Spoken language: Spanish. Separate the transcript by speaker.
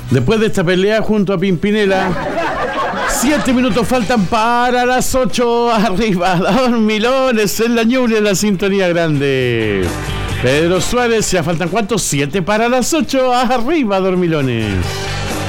Speaker 1: Después de esta pelea junto a Pimpinela, 7 minutos faltan para las 8. Arriba, Dormilones en la Ñuble, en la sintonía grande. Pedro Suárez, ya faltan ¿cuántos? 7 para las 8. Arriba, Dormilones.